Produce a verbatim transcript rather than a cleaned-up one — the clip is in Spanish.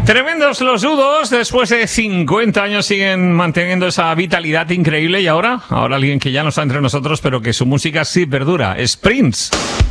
Tremendos los Udos, después de cincuenta años siguen manteniendo esa vitalidad increíble y ahora, ahora alguien que ya no está entre nosotros, pero que su música sí perdura, es Prince.